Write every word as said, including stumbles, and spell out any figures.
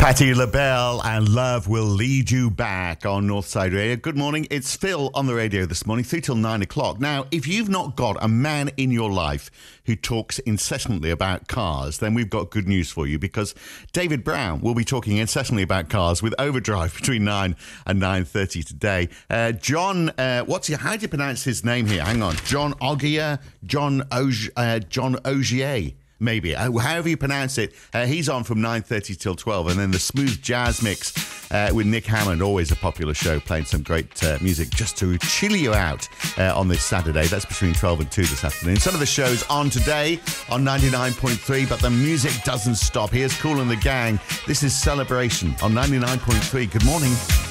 Patti LaBelle and Love Will Lead You Back on Northside Radio. Good morning. It's Phil on the radio this morning, three till nine o'clock. Now, if you've not got a man in your life who talks incessantly about cars, then we've got good news for you, because David Brown will be talking incessantly about cars with Overdrive between nine and nine thirty today. Uh, John, uh, what's your, how do you pronounce his name here? Hang on. John Ogier, John Ogier, uh, John Ogier. Maybe, however you pronounce it. Uh, he's on from nine thirty till twelve, and then the Smooth Jazz Mix uh, with Nick Hammond, always a popular show, playing some great uh, music just to chill you out uh, on this Saturday. That's between twelve and two this afternoon. Some of the shows on today on ninety-nine point three, but the music doesn't stop. Here's Kool and the Gang. This is Celebration on ninety-nine point three. Good morning.